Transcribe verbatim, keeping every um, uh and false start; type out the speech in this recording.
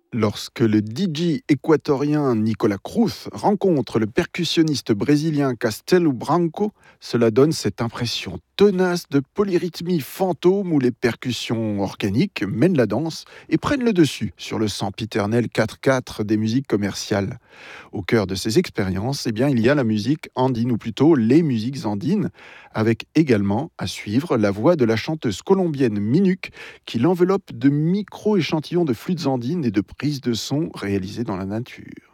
Lorsque le D J équatorien Nicolas Cruz rencontre le percussionniste brésilien Castelo Branco, cela donne cette impression tenace de polyrythmie fantôme où les percussions organiques mènent la danse et prennent le dessus sur le sempiternel quatre quatre des musiques commerciales. Au cœur de ces expériences, eh bien, il y a la musique andine, ou plutôt les musiques andines, avec également à suivre la voix de la chanteuse colombienne Minuc, qui l'enveloppe de micro-échantillons de flûtes andines et de prises de son réalisées dans la nature.